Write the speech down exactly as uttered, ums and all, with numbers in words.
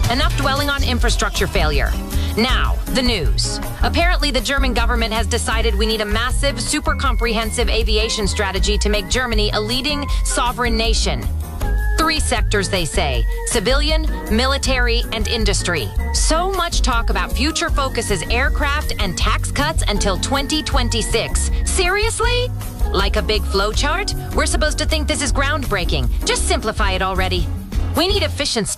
Enough dwelling on infrastructure failure. Now, the news. Apparently, the German government has decided we need a massive, super comprehensive aviation strategy to make Germany a leading sovereign nation. Three sectors, they say: civilian, military, and industry. So much talk about future focus as aircraft and tax cuts until twenty twenty-six. Seriously? Like a big flowchart? We're supposed to think this is groundbreaking. Just simplify it already. We need efficiency.